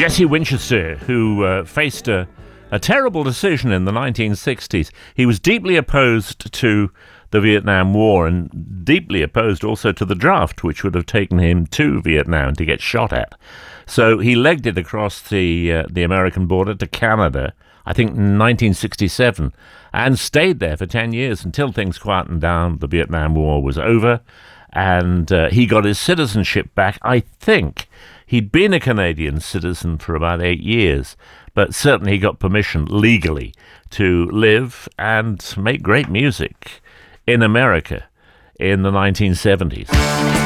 Jesse Winchester, who faced a terrible decision in the 1960s. He was deeply opposed to the Vietnam War and deeply opposed also to the draft, which would have taken him to Vietnam to get shot at. So he legged it across the American border to Canada, I think in 1967, and stayed there for 10 years until things quietened down. The Vietnam War was over, and he got his citizenship back. I think he'd been a Canadian citizen for about 8 years, but certainly he got permission legally to live and make great music in America in the 1970s.